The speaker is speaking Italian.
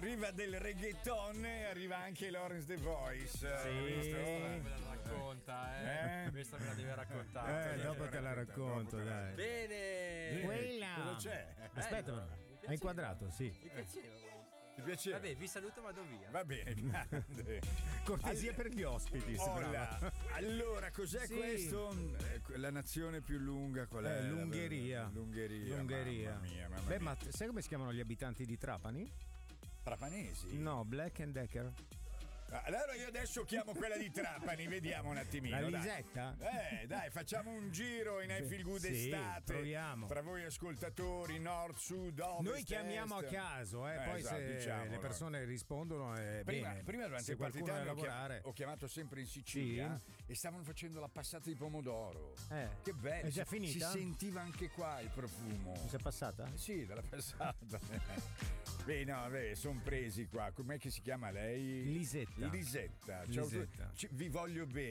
arriva del reggaeton e arriva anche Lawrence The Voice. Sì. Me la racconta, questa me la deve raccontare. Dopo te la racconto, dai. Bene. Quella. Cosa c'è? Aspetta, hai inquadrato, sì. Mi piaceva. Ti piaceva? Vabbè, vi saluto, vado via. Va bene, grande. Cortesia per gli ospiti, Olla. Allora, cos'è Sì. questo? La nazione più lunga qual è? L'Ungheria. L'Ungheria. Mamma mia. Beh, ma sai come si chiamano gli abitanti di Trapani? Trapanesi? No, Black and Decker. Allora io adesso chiamo quella di Trapani, vediamo un attimino. La dai. Lisetta? Dai, facciamo un giro in I Feel Good Sì, estate. proviamo. Tra voi ascoltatori, nord, sud, ovest. Noi chiamiamo est. a caso, poi esatto, se diciamolo. le persone rispondono Prima bene. durante se il qualcuno partitano deve lavorare. ho chiamato sempre in Sicilia e stavano facendo la passata di pomodoro. Che bello. È già finita? Si sentiva anche qua il profumo. È passata? Sì, dalla passata. Beh, no, sono presi qua. Com'è che si chiama lei? Lisetta. Lisetta. Lisetta. Vi voglio bene.